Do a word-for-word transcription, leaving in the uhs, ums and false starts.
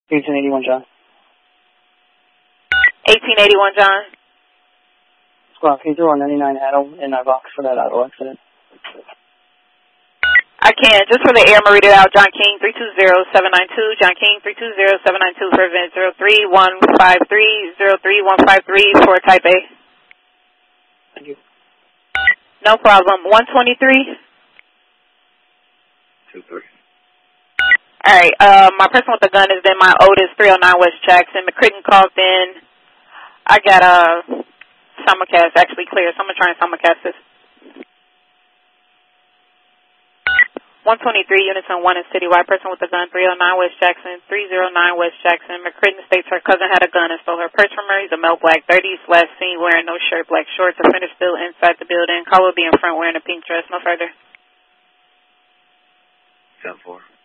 eighteen eighty-one John. eighteen eighty-one John. Squawk, can you throw a ninety-nine Adam in our box for that auto accident? I can, just for the air, I'm going to read it out. John King, three two zero seven nine two. John King, three two zero seven nine two for event zero three one five three zero three one five three for type A. Thank you. No problem. one twenty-three. two three. All right. Uh, my person with the gun is then my Otis, three oh nine West Jackson. McCritton called in. I got a simulcast actually clear, so I'm going to try and simulcast this. one twenty-three, Unison one is citywide. Person with the gun, three oh nine West Jackson, three oh nine West Jackson. McCritton states her cousin had a gun and stole her purse from her. He's a male, black, thirties, last seen wearing no shirt, black shorts. Offender still inside the building. Caller will be in front wearing a pink dress. No further. ten four.